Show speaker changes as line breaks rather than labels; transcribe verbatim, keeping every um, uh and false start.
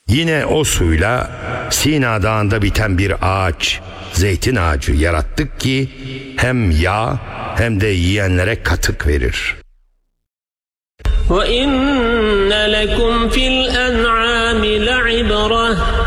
Yine o suyla Sina Dağı'nda biten bir ağaç, zeytin ağacı yarattık ki hem yağ hem de yiyenlere katık verir.
وَإِنَّ لَكُمْ فِي الْأَنْعَامِ لَعِبْرَةً